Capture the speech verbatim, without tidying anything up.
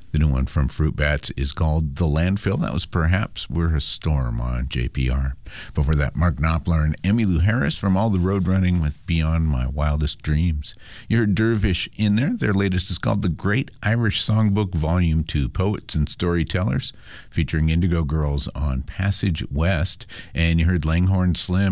The new one from Fruit Bats is called The Landfill. That was Perhaps We're a Storm on J P R. Before that, Mark Knopfler and Emmylou Harris from All the Road Running with Beyond My Wildest Dreams. You heard Dervish in there. Their latest is called The Great Irish Songbook Volume two, Poets and Storytellers, featuring Indigo Girls on Passage West. And you heard Langhorne Slim